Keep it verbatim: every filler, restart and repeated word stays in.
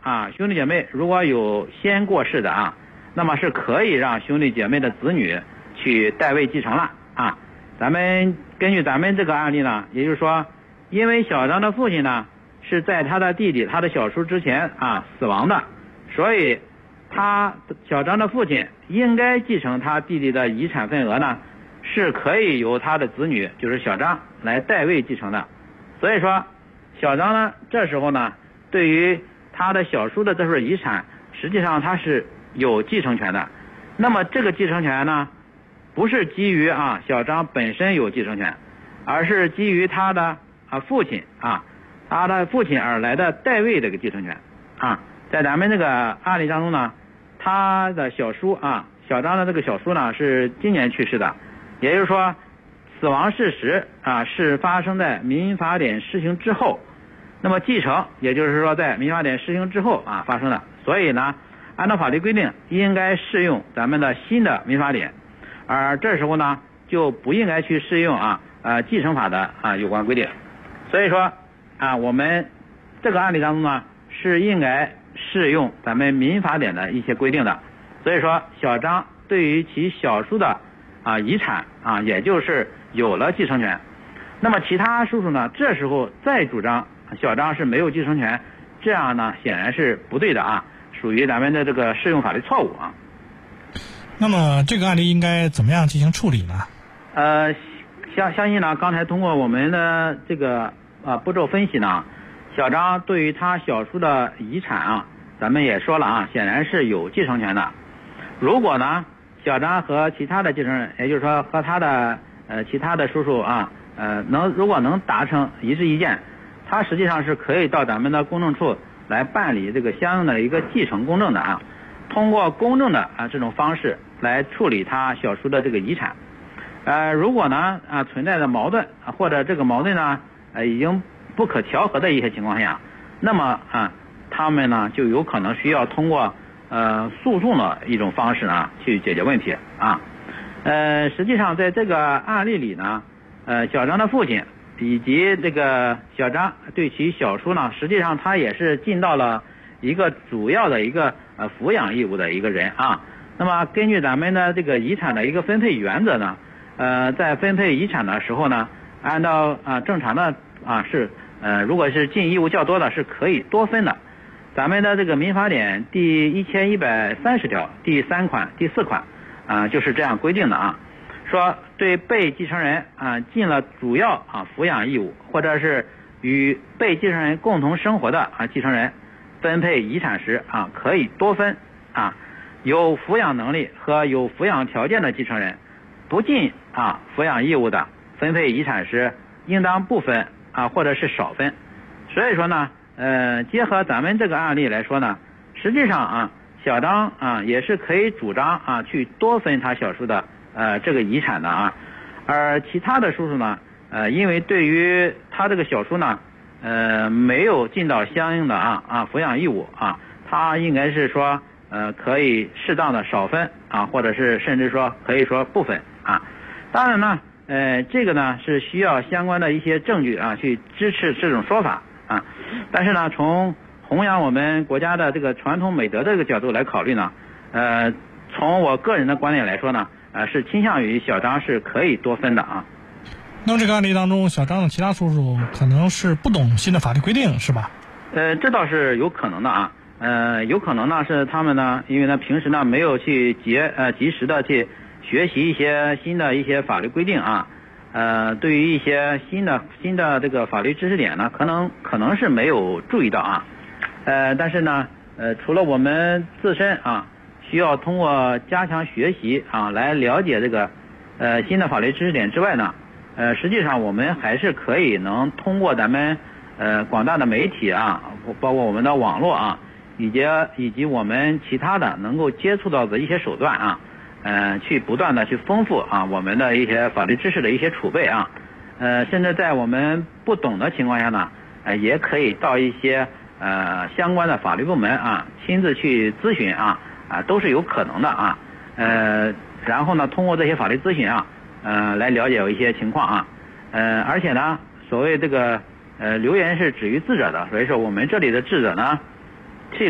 啊兄弟姐妹如果有先过世的啊，那么是可以让兄弟姐妹的子女去代位继承了啊。咱们根据咱们这个案例呢，也就是说，因为小张的父亲呢是在他的弟弟他的小叔之前啊死亡的，所以他小张的父亲应该继承他弟弟的遗产份额呢，是可以由他的子女就是小张来代位继承的。所以说小张呢这时候呢对于他的小叔的这份遗产实际上他是有继承权的。那么这个继承权呢不是基于啊小张本身有继承权，而是基于他的啊父亲啊他的父亲而来的代位这个继承权啊。在咱们这个案例当中呢，他的小叔啊小张的这个小叔呢是今年去世的，也就是说死亡事实啊是发生在民法典施行之后，那么继承也就是说在民法典施行之后啊发生的，所以呢按照法律规定应该适用咱们的新的民法典，而这时候呢就不应该去适用啊呃继承法的啊有关规定。所以说啊我们这个案例当中呢是应该适用咱们民法典的一些规定的。所以说小张对于其小叔的啊遗产啊也就是有了继承权。那么其他叔叔呢这时候再主张小张是没有继承权，这样呢显然是不对的啊，属于咱们的这个适用法律错误啊。 那么这个案例应该怎么样进行处理呢？ 呃，相相信呢，刚才通过我们的这个啊步骤分析呢，小张对于他小叔的遗产啊，咱们也说了啊，显然是有继承权的。如果呢，小张和其他的继承人，也就是说和他的呃其他的叔叔啊，呃能如果能达成一致意见，他实际上是可以到咱们的公证处来办理这个相应的一个继承公证的啊。通过公证的啊这种方式来处理他小叔的这个遗产。呃，如果呢啊存在的矛盾或者这个矛盾呢呃已经不可调和的一些情况下，那么啊他们呢就有可能需要通过呃诉讼的一种方式呢去解决问题啊。呃，实际上在这个案例里呢，呃小张的父亲以及这个小张对其小叔呢，实际上他也是尽到了一个主要的一个呃抚养义务的一个人啊。那么根据咱们的这个遗产的一个分配原则呢，呃在分配遗产的时候呢，按照啊正常的啊是呃如果是尽义务较多的是可以多分的。咱们的这个民法典第一千一百三十条第三款第四款啊就是这样规定的啊，说对被继承人啊尽了主要啊抚养义务，或者是与被继承人共同生活的啊继承人分配遗产时啊可以多分啊。有抚养能力和有抚养条件的继承人不尽啊抚养义务的，分配遗产时应当不分啊或者是少分。所以说呢呃结合咱们这个案例来说呢，实际上啊小张啊也是可以主张啊去多分他小叔的呃这个遗产的啊。而其他的叔叔呢呃因为对于他这个小叔呢呃没有尽到相应的啊啊抚养义务啊，他应该是说呃可以适当的少分啊，或者是甚至说可以说不分啊。当然呢呃这个呢是需要相关的一些证据啊去支持这种说法啊。但是呢从弘扬我们国家的这个传统美德这个角度来考虑呢，呃从我个人的观点来说呢呃是倾向于小张是可以多分的啊。 那么这个案例当中，小张的其他叔叔可能是不懂新的法律规定是吧？ 呃这倒是有可能的啊。呃，有可能呢是他们呢，因为呢平时呢没有去及呃及时的去学习一些新的一些法律规定啊，呃，对于一些新的新的这个法律知识点呢，可能可能是没有注意到啊，呃，但是呢，呃，除了我们自身啊需要通过加强学习啊来了解这个呃新的法律知识点之外呢，呃，实际上我们还是可以能通过咱们呃广大的媒体啊，包括我们的网络啊。以及以及我们其他的能够接触到的一些手段啊，呃，去不断的去丰富啊我们的一些法律知识的一些储备啊，呃，甚至在我们不懂的情况下呢，呃，也可以到一些呃相关的法律部门啊，亲自去咨询啊，啊，都是有可能的啊，呃，然后呢，通过这些法律咨询啊，呃，来了解有一些情况啊，呃，而且呢，所谓这个呃流言是止于智者的，所以说我们这里的智者呢。